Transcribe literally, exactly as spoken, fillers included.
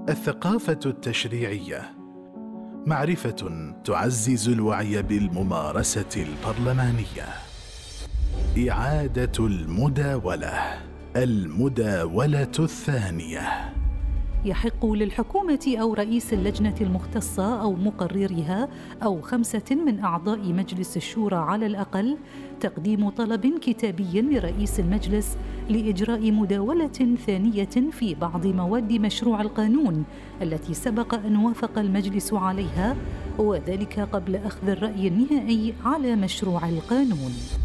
الثقافة التشريعية معرفة تعزز الوعي بالممارسة البرلمانية. إعادة المداولة، المداولة الثانية. يحق للحكومة أو رئيس اللجنة المختصة أو مقررها أو خمسة من أعضاء مجلس الشورى على الأقل تقديم طلب كتابي لرئيس المجلس لإجراء مداولة ثانية في بعض مواد مشروع القانون التي سبق أن وافق المجلس عليها، وذلك قبل أخذ الرأي النهائي على مشروع القانون.